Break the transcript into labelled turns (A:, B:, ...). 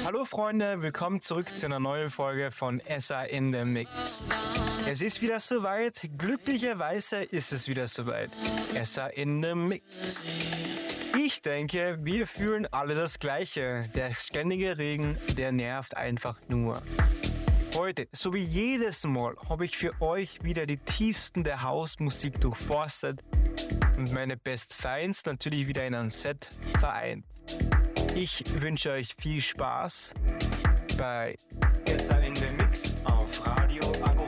A: Hallo Freunde, willkommen zurück zu einer neuen Folge von SA in the Mix. Es ist wieder soweit, glücklicherweise ist es wieder soweit. SA in the Mix. Ich denke, wir fühlen alle das Gleiche. Der ständige Regen, der nervt einfach nur. Heute, so wie jedes Mal, habe ich für euch wieder die Tiefsten der Hausmusik durchforstet und meine Best Finds natürlich wieder in einem Set vereint. Ich wünsche euch viel Spaß bei SA in the Mix auf Radio Agora.